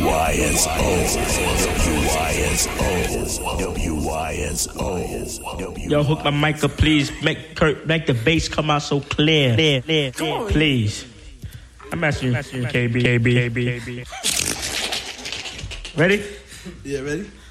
Yo, hook my mic up, please. Make the bass come out so clear. Please. I'm asking you, KB. Ready? Yeah, ready?